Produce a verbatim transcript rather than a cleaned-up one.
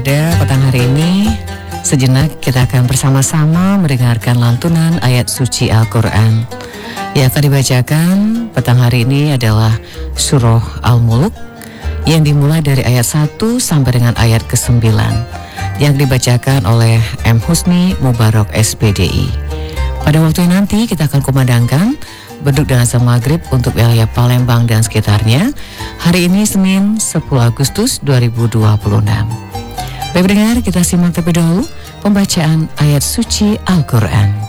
Pada petang hari ini, sejenak kita akan bersama-sama mendengarkan lantunan ayat suci Al-Quran. Yang akan dibacakan petang hari ini adalah Surah Al-Mulk yang dimulai dari ayat satu sampai dengan ayat kesembilan, yang dibacakan oleh M. Husni Mubarak S P D I. Pada waktu yang nanti kita akan kumandangkan beduk dan azan maghrib untuk wilayah Palembang dan sekitarnya. Hari ini Senin sepuluh Agustus dua ribu dua puluh enam. Baik pendengar, kita simak terlebih dahulu pembacaan ayat suci Al-Quran.